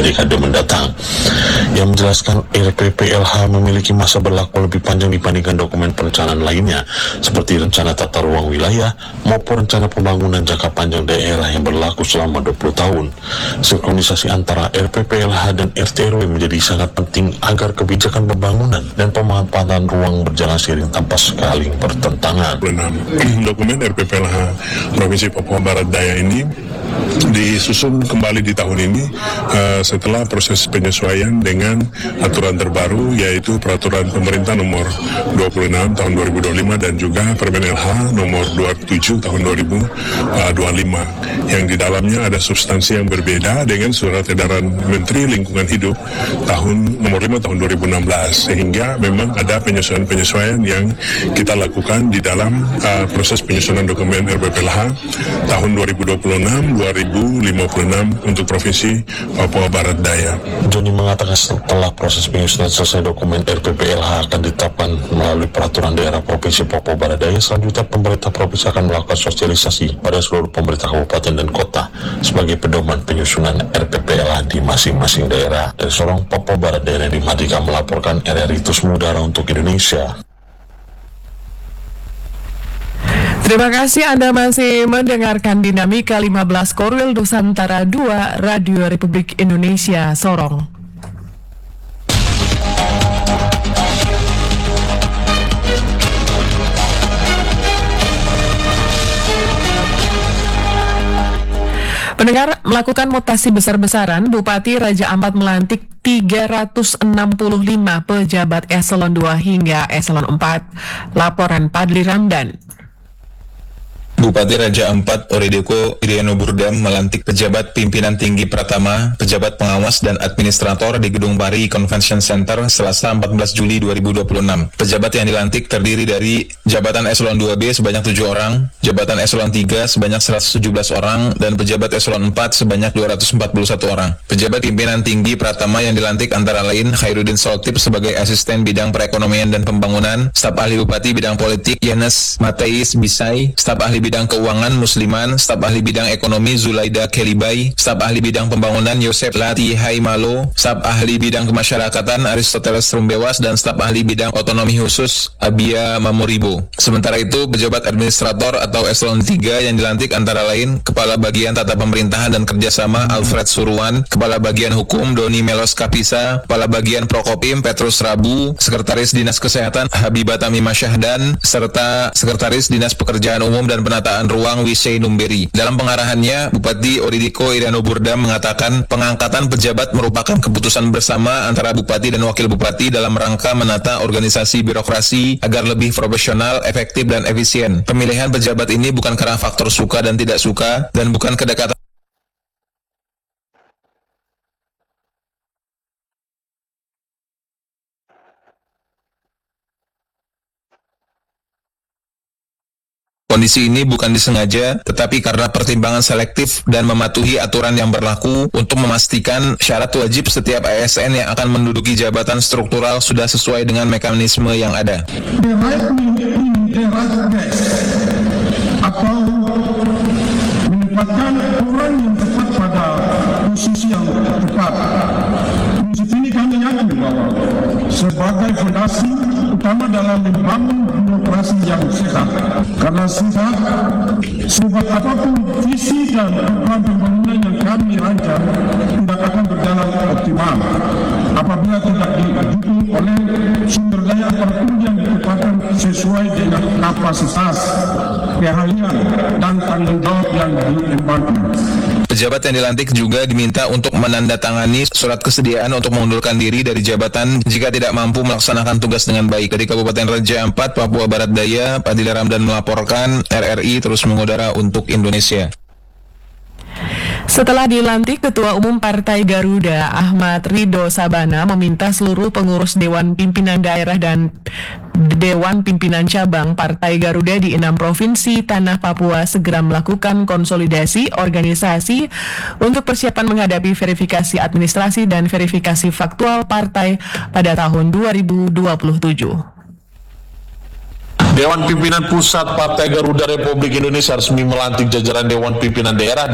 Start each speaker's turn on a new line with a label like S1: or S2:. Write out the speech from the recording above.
S1: dekade mendatang. Yang menjelaskan RPPLH memiliki masa berlaku lebih panjang dibandingkan dokumen perencanaan lainnya, seperti rencana tata ruang wilayah maupun rencana pembangunan jangka panjang daerah yang berlaku selama 20 tahun. Sinkronisasi antara RPPLH dan RTRW menjadi sangat penting agar kebijakan pembangunan dan pemanfaatan ruang berjalan seiring tanpa saling bertentangan.
S2: Dokumen RPPLH Provinsi Papua Barat Daya ini disusun kembali di tahun ini setelah proses penyesuaian dengan aturan terbaru, yaitu Peraturan Pemerintah Nomor 26 Tahun 2025 dan juga Permen LH Nomor 27 Tahun 2025, yang di dalamnya ada substansi yang berbeda dengan Surat Edaran Menteri Lingkungan Hidup Nomor 5 Tahun 2016, sehingga memang ada penyesuaian-penyesuaian yang kita lakukan di dalam proses penyusunan dokumen RPPLH tahun 2026-2056 untuk Provinsi Papua Barat Daya.
S1: Joni mengatakan setelah proses penyusunan selesai, dokumen RPPLH akan ditetapkan melalui peraturan daerah Provinsi Papua Barat Daya. Selanjutnya pemerintah provinsi akan melakukan sosialisasi pada seluruh pemerintah kabupaten dan kota sebagai pedoman penyusunan RPPLH di masing-masing daerah. Dari Sorong, Papua Barat Daya, di Madika melaporkan RRI Tusmudara untuk Indonesia.
S3: Terima kasih Anda masih mendengarkan Dinamika 15 Korwil Nusantara 2 Radio Republik Indonesia Sorong. Pendengar, melakukan mutasi besar-besaran, Bupati Raja Ampat melantik 365 pejabat eselon 2 hingga eselon 4. Laporan Padli Ramdan.
S4: Bupati Raja Ampat Orideko Iriano Burdam melantik pejabat pimpinan tinggi Pratama, pejabat pengawas dan administrator di Gedung Pari Convention Center Selasa 14 Juli 2026. Pejabat yang dilantik terdiri dari jabatan eselon 2B sebanyak 7 orang, jabatan eselon 3 sebanyak 117 orang, dan pejabat eselon 4 sebanyak 241 orang. Pejabat pimpinan tinggi Pratama yang dilantik antara lain Khairuddin Soltip sebagai asisten bidang perekonomian dan pembangunan, staf ahli Bupati bidang politik Yanes Mateis Bisai, staf ahli bidang keuangan Musliman, staf ahli bidang ekonomi Zulaida Kelibai, staf ahli bidang pembangunan Yosef Lati Haimalo, staf ahli bidang kemasyarakatan Aristoteles Rumbewas, dan staf ahli bidang otonomi khusus Abia Mamuribo. Sementara itu, pejabat administrator atau eselon 3 yang dilantik antara lain Kepala Bagian Tata Pemerintahan dan Kerjasama Alfred Suruan, Kepala Bagian Hukum Doni Melos Kapisa, Kepala Bagian Prokopim Petrus Rabu, Sekretaris Dinas Kesehatan Habibah Tamimah Syahdan, serta Sekretaris Dinas Pekerjaan Umum dan Penataan Ruang Wisei Numberi. Dalam pengarahannya, Bupati Orideko Iriano Burdam mengatakan pengangkatan pejabat merupakan keputusan bersama antara Bupati dan Wakil Bupati dalam rangka menata organisasi birokrasi agar lebih profesional, efektif, dan efisien. Pemilihan pejabat ini bukan karena faktor suka dan tidak suka, dan bukan kedekatan Kondisi ini bukan disengaja, tetapi karena pertimbangan selektif dan mematuhi aturan yang berlaku untuk memastikan syarat wajib setiap ASN yang akan menduduki jabatan struktural sudah sesuai dengan mekanisme yang ada.
S5: Atau menempatkan orang yang tepat pada posisi yang tepat. Prinsip ini kami yakin bahwa sebagai fondasi utama dalam membangun demokrasi yang sehat. Karena sebab apapun visi dan program pembangunan yang kami rancang tidak akan berjalan optimal apabila tidak didukung oleh sumber daya apapun yang ditempatkan sesuai dengan kapasitas, keahlian, dan tanggung jawab yang diembankan.
S4: Pejabat yang dilantik juga diminta untuk menandatangani surat kesediaan untuk mengundurkan diri dari jabatan jika tidak mampu melaksanakan tugas dengan baik. Dari Kabupaten Raja Ampat, Papua Barat Daya, Padli Ramdan melaporkan. RRI terus mengudara untuk Indonesia.
S3: Setelah dilantik, Ketua Umum Partai Garuda Ahmad Ridho Sabana meminta seluruh pengurus Dewan Pimpinan Daerah dan Dewan Pimpinan Cabang Partai Garuda di 6 provinsi Tanah Papua segera melakukan konsolidasi organisasi untuk persiapan menghadapi verifikasi administrasi dan verifikasi faktual partai pada tahun 2027.
S1: Dewan Pimpinan Pusat Partai Garuda Republik Indonesia resmi melantik jajaran Dewan Pimpinan Daerah